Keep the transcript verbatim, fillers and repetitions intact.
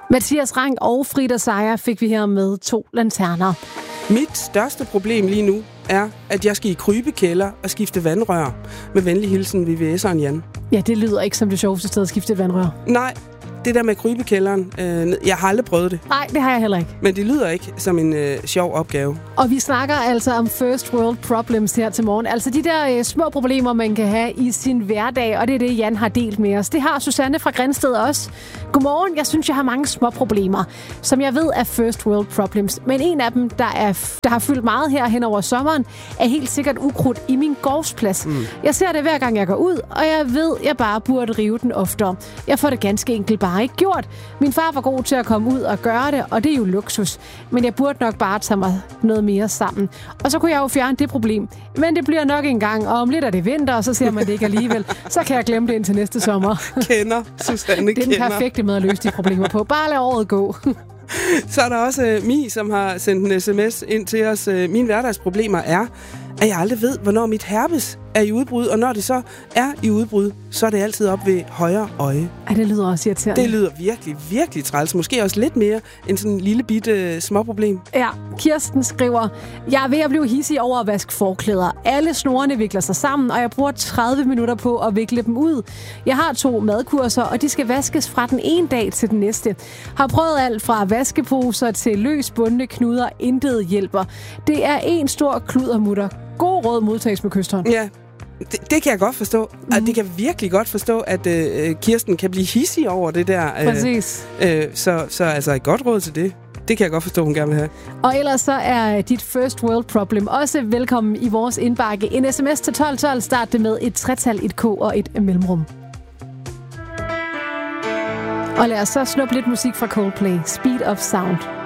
Mathias Rank og Frida Seier fik vi her med To Lanterner. Mit største problem lige nu er, at jeg skal i krybekælder og skifte vandrør. Med venlig hilsen, V V S'eren Jan. Ja, det lyder ikke som det sjoveste sted at skifte et vandrør. Nej, det der med krybekælderen, øh, jeg har aldrig prøvet det. Nej, det har jeg heller ikke. Men det lyder ikke som en øh, sjov opgave. Og vi snakker altså om first world problems her til morgen. Altså de der øh, små problemer, man kan have i sin hverdag, og det er det, Jan har delt med os. Det har Susanne fra Grindsted også. Godmorgen, jeg synes, jeg har mange små problemer, som jeg ved er first world problems. Men en af dem, der, er, der har fyldt meget her hen over sommeren, er helt sikkert ukrudt i min gårdsplads. Mm. Jeg ser det hver gang, jeg går ud, og jeg ved, jeg bare burde rive den oftere. Jeg får det ganske enkelt bare ikke gjort. Min far var god til at komme ud og gøre det, og det er jo luksus. Men jeg burde nok bare tage mig noget mere sammen. Og så kunne jeg jo fjerne det problem. Men det bliver nok en gang, og om lidt er det vinter, og så ser man det ikke alligevel. Så kan jeg glemme det indtil næste sommer. Kender, Susanne, det er den perfekte måde at løse de problemer på. Bare lad året gå. Så er der også uh, Mi, som har sendt en sms ind til os. Uh, mine hverdagsproblemer er, at jeg aldrig ved, hvornår mit herpes er i udbrud, og når det så er i udbrud, så er det altid op ved højre øje. Ja, det lyder også irriterende. Det lyder virkelig, virkelig træls. Måske også lidt mere end sådan en lille bitte småproblem. Ja, Kirsten skriver, jeg er ved at blive hissig over at vaske forklæder. Alle snorene vikler sig sammen, og jeg bruger tredive minutter på at vikle dem ud. Jeg har to madkurser, og de skal vaskes fra den ene dag til den næste. Har prøvet alt fra vaskeposer til løs bundne knuder. Intet hjælper. Det er en stor kludermutter. God råd modtages med kysthånd. Ja, det, det kan jeg godt forstå. Mm. Og det kan virkelig godt forstå, at øh, Kirsten kan blive hissig over det der. Øh, Præcis. Øh, så, så altså et godt råd til det. Det kan jeg godt forstå, hun gerne vil have. Og ellers så er dit first world problem også velkommen i vores indbakke. En sms til tolv tolv, start det med et tretal, et k og et mellemrum. Og lad os så snuppe lidt musik fra Coldplay. Speed of Sound.